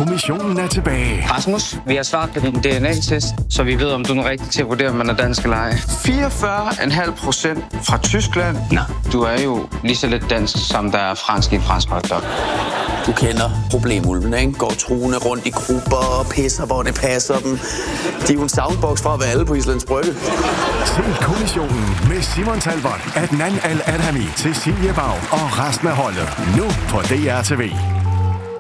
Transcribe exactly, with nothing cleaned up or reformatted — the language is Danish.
kommissionen er tilbage. Rasmus, vi har svaret på din D N A-test, så vi ved, om du er rigtig til at vurdere, om man er dansk eller ej. fireogfyrre komma fem procent fra Tyskland. Nej, du er jo lige så lidt dansk, som der er fransk i en fransk hotdog. Du kender problemulven, ikke? Går truende rundt i grupper og pisser, hvor det passer dem. De er jo en soundbox fra at være alle på Islands Brygge. Se kommissionen med Simon Talbot, Adnan Al-Adhami, Cecilie Bag og resten af holdet. Nu på D R T V.